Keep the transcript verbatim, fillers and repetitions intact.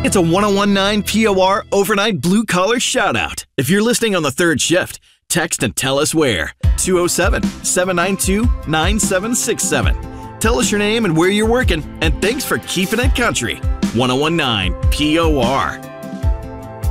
It's a ten nineteen P O R overnight blue collar shout out. If you're listening on the third shift, text and tell us where. two oh seven, seven nine two, nine seven six seven. Tell us your name and where you're working, and thanks for keeping it country. ten nineteen P O R.